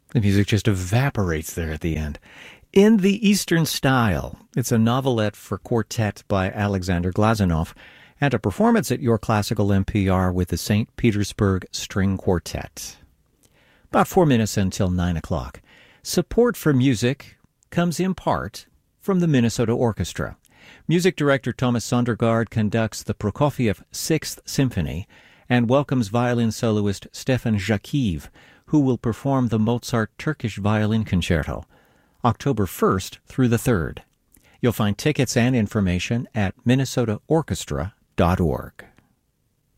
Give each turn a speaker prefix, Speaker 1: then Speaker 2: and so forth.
Speaker 1: The music just evaporates there at the end. In the Eastern Style, it's a novelette for quartet by Alexander Glazunov and a performance at Your Classical NPR with the St. Petersburg String Quartet. About 4 minutes until 9 o'clock. Support for music comes in part from the Minnesota Orchestra. Music director Thomas Sondergaard conducts the Prokofiev Sixth Symphony and welcomes violin soloist Stefan Jakiv, who will perform the Mozart Turkish Violin Concerto, October 1st through the 3rd. You'll find tickets and information at minnesotaorchestra.org.